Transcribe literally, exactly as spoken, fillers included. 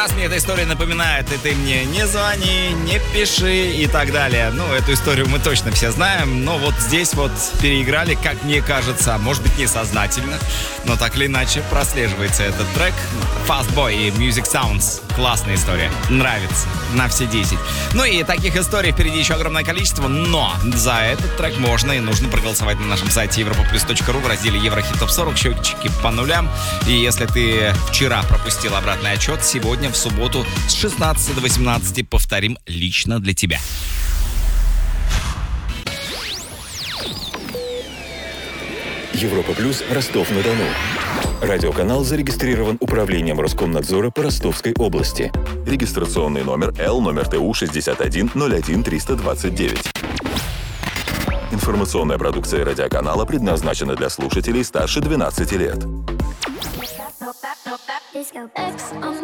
Раз мне эта история напоминает, и ты мне не звони, не пиши и так далее. Ну, эту историю мы точно все знаем, но вот здесь вот переиграли, как мне кажется, может быть, несознательно, но так или иначе прослеживается этот трек. Fast Boy и Music Sounds. Классная история. Нравится. На все десять. Ну и таких историй впереди еще огромное количество, но за этот трек можно и нужно проголосовать на нашем сайте европа плюс точка ру в разделе Еврохит Топ сорок, счетчики по нулям. И если ты вчера пропустил обратный отчет, сегодня в субботу с шестнадцати до восемнадцати повторим лично для тебя. Европа плюс Ростов-на-Дону. Радиоканал зарегистрирован Управлением Роскомнадзора по Ростовской области. Регистрационный номер Л, номер Т У шестьдесят один ноль один триста двадцать девять. Информационная продукция радиоканала предназначена для слушателей старше двенадцати лет.